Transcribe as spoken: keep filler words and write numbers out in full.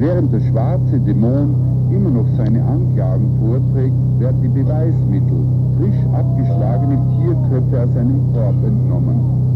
Während der schwarze Dämon immer noch seine Anklagen vorträgt, werden die Beweismittel, frisch abgeschlagene Tierköpfe aus seinem Korb entnommen.